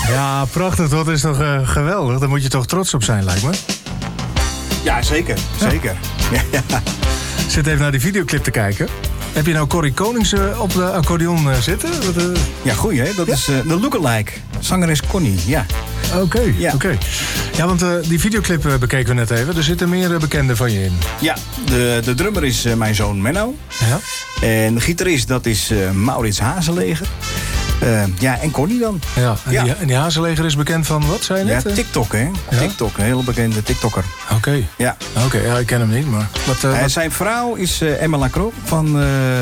Ja, prachtig. Dat is toch geweldig? Daar moet je toch trots op zijn, lijkt me. Ja, zeker. Zeker. Ja. Zit even naar die videoclip te kijken. Heb je nou Corrie Konings op de accordeon zitten? Ja, goeie hè. Dat is de lookalike. Zangeres Connie, ja. Oké. Ja, want die videoclip bekeken we net even. Er zitten meer bekenden van je in. Ja, de drummer is mijn zoon Menno. Ja. En de gitarist, dat is Maurits Hazeleger. Ja, en Connie dan. Ja, en die Hazeleger is bekend van wat, zei je net? Ja, TikTok, hè. Ja? TikTok, een hele bekende TikToker. Oké. Ja. Oké, ja, ik ken hem niet, maar... Zijn vrouw is Emma Lacroix van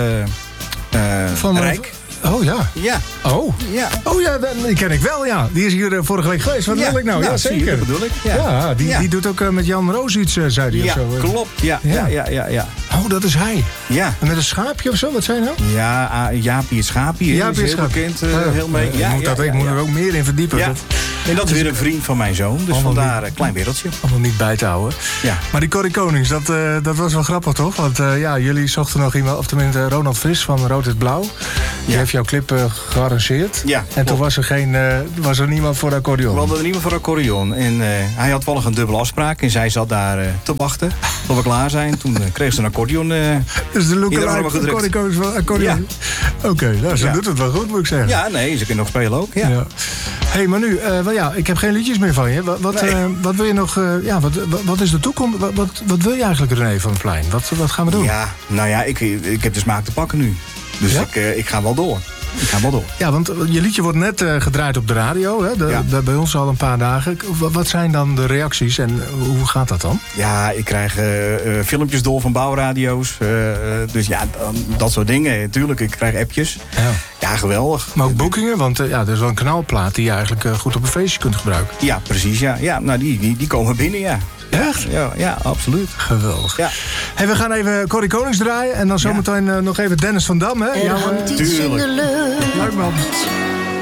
Rijk. Oh ja. Ja. Oh. Ja. Oh ja, die ken ik wel, ja. Die is hier vorige week geweest. Wat wil ik nou? Ja, zeker. Dat bedoel ik. Ja, die doet ook met Jan Roos iets, zei hij. Ja, of zo. klopt. Ja. Oh, dat is hij. Ja. En met een schaapje of zo, wat zei nou? Ja, Jaapie het Schaapje. Jaapie is heel bekend. Heel mee. Ik moet er ook meer in verdiepen. Ja. En dat is weer een vriend van mijn zoon. Dus vandaar een klein wereldje. Allemaal niet bij te houden. Ja. Maar die Corrie Konings, dat was wel grappig, toch? Want jullie zochten nog iemand, of tenminste Ronald Fris van Rood is Blauw. Die heeft jouw clip gearrangeerd. Ja, en toen was er niemand voor de accordeon. We hadden er niemand voor de accordeon. En hij had wel een dubbele afspraak. En zij zat daar te wachten tot we klaar zijn. Toen kreeg ze een accordeon dus de lookalike van Corrie Konings van accordeon. Ja. Oké, ze doet het wel goed, moet ik zeggen. Ja, nee, ze kan nog spelen ook. Ja. Hey, maar nu, ik heb geen liedjes meer van je. Wat wil je nog? Wat is de toekomst? Wat wil je eigenlijk, René van Vlein? Wat gaan we doen? Ja, nou ja, ik heb de smaak te pakken nu. Dus ik ga wel door. Ja, want je liedje wordt net gedraaid op de radio. Hè? Bij ons al een paar dagen. Wat zijn dan de reacties en hoe gaat dat dan? Ja, ik krijg filmpjes door van bouwradio's. Dus ja, dat soort dingen. Natuurlijk, ik krijg appjes. Ja, geweldig. Maar ook boekingen, want er is wel een knalplaat die je eigenlijk goed op een feestje kunt gebruiken. Ja, precies. Ja, nou, die komen binnen, ja. Echt? Ja, absoluut. Geweldig. Ja. Hey, we gaan even Corrie Konings draaien. En dan zometeen nog even Dennis van Dam, hè? Er hangt iets in de lucht. Leuk, man.